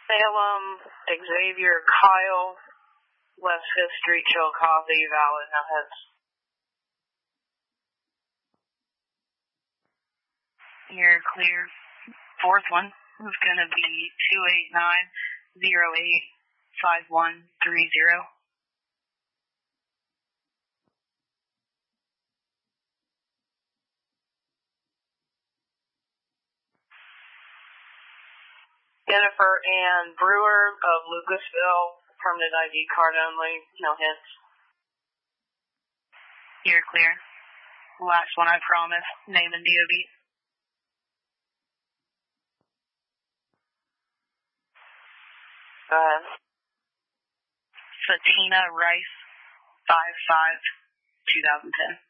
Salem, Xavier, Kyle, West 5th Street, Chillicothe, valid, no hits. You're clear. Fourth one is going to be 289-08-5130. Jennifer Ann Brewer of Lucasville, permanent ID card only, no hits. You're clear. Last one, I promise. Name and DOB. Go ahead. Fatina Rice, 5/5/2010.